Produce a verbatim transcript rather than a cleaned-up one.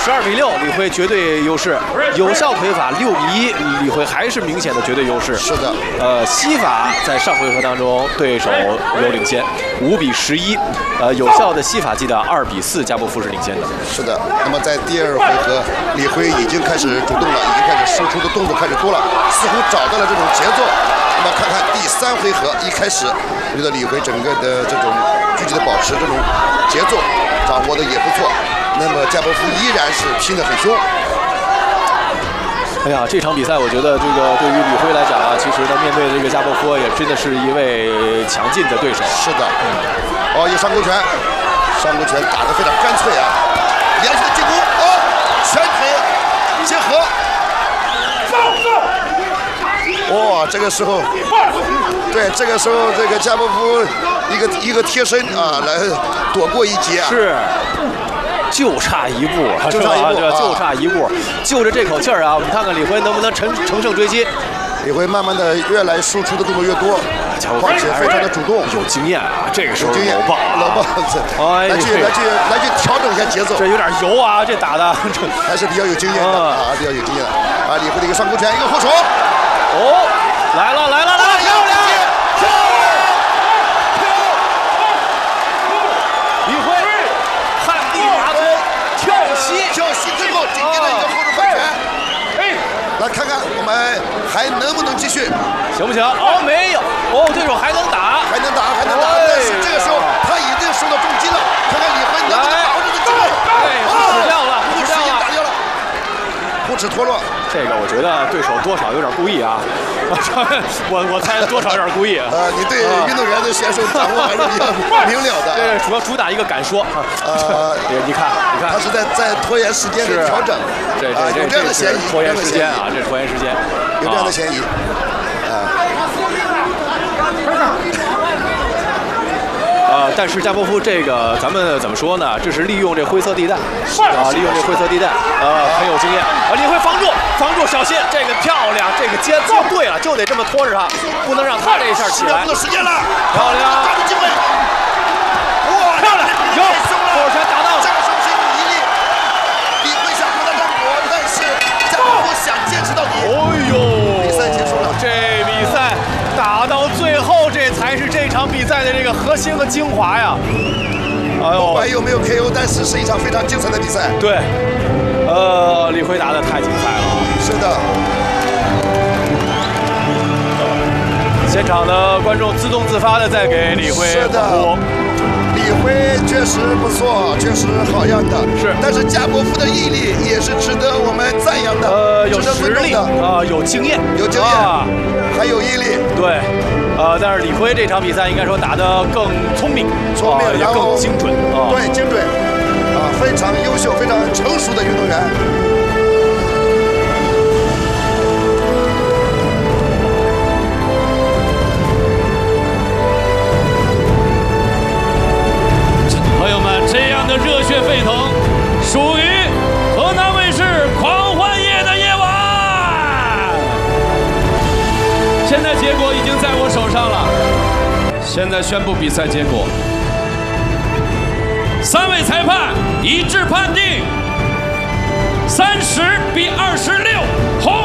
十二比六，李辉绝对优势。有效腿法六比一，李辉还是明显的绝对优势。 是的， 呃，西法在上回合当中对手有领先，五比十一。呃，有效的西法技的二比四，加波夫是领先的。 是的。那么在第二回合，李辉已经开始主动了，已经开始输出的动作开始多了，似乎找到了这种节奏。那么看看第三回合，一开始，我觉得李辉整个的这种具体的保持这种节奏掌握的也不错。那么加波夫依然是拼得很凶。 哎呀，这场比赛我觉得这个对于李辉来讲啊，其实呢面对这个加波夫也真的是一位强劲的对手。 是的，嗯，哦，有上勾拳，上勾拳打得非常干脆啊，连续的进攻，哦，拳腿结合，哇、哦，这个时候，对，这个时候这个加波夫一个一个贴身啊来躲过一劫啊， 是。就差一步， 就差一步， 对，就差一步，就着这口气儿啊，我们看看李辉能不能乘乘胜追击。 李辉慢慢的越来输出的动作越多，况且非常的主动， 有经验啊，这个时候经验， 搂抱， 搂抱子， 哎， 来去来去来去调整一下节奏， 这有点油啊，这打的还是比较有经验的啊，比较有经验的啊，李辉的一个上勾拳，一个后手， 哦，来了来了来了，漂亮！李辉旱地拔葱，跳膝， 跳膝之后紧接着一个后手翻拳。来看看我们还能不能继续， 行不行？哦，没有，哦，对手还能打， 还能打，还能打，但是这个时候他已经受到重击了，看看李辉能不能把握这个机会。 哎，护齿掉了，护齿掉了， 打掉了，护齿脱落。 这个我觉得对手多少有点故意啊，我我猜多少有点故意。 呃，你对运动员的选手掌握还是比较明了的。 对，主要主打一个敢说。呃，你看，你看， 他是在在拖延时间的调整， 这这有这样的嫌疑， 拖延时间啊，这拖延时间， 有这样的嫌疑。啊。 呃，但是加波夫这个咱们怎么说呢？这是利用这灰色地带啊，利用这灰色地带，呃，很有经验。啊，李辉防住，防住，小心，这个漂亮，这个接接对了，就得这么拖着他，不能让他这一下起来。 不够时间了， 漂亮， 抓住机会， 哇，漂亮，有后手拳打到， 这个时候心有疑虑，李辉想和他战果，但是加波夫想坚持到底。 哦呦， 比赛结束了， 这比赛打到最后，这才是这场比赛的这个核心和精华呀！哎呦， 不管有没有 K O， 但是是一场非常精彩的比赛。 对，呃，李辉打得太精彩了。 是的。 现场的观众自动自发的在给李辉欢呼。 李辉确实不错，确实好样的。 是， 但是加波夫的毅力也是值得我们赞扬的。 呃，有实力啊、呃，有经验， 有经验，啊、还有毅力。 对，呃，但是李辉这场比赛应该说打得更聪明， 聪明， 呃、也更精准啊。 对，精准，啊，非常优秀、非常成熟的运动员。 朋友们，这样的热血沸腾，属于河南卫视狂欢夜的夜晚。现在结果已经在我手上了，现在宣布比赛结果。三位裁判一致判定，三十比二十六，红。